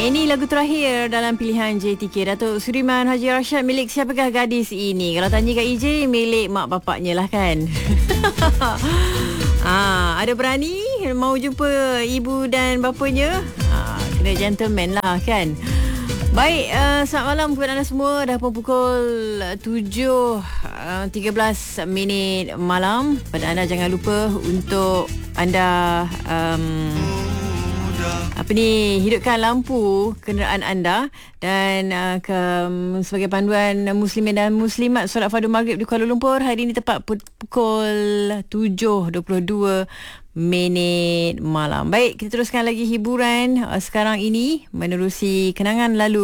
Ini lagu terakhir dalam pilihan JTK. Datuk Suriman Haji Rashad, milik siapakah gadis ini? Kalau tanya kat EJ, milik mak bapaknya lah kan. Ada berani mau jumpa ibu dan bapanya? Kena gentleman lah kan. Baik, selamat malam kepada anda semua. Dah pun pukul 7.13 minit malam. Pada anda jangan lupa untuk anda hidupkan lampu kenderaan anda dan sebagai panduan muslimin dan muslimat solat fardu maghrib di Kuala Lumpur hari ini tepat pukul 7.22 minit malam. Baik, kita teruskan lagi hiburan sekarang ini menerusi kenangan lalu.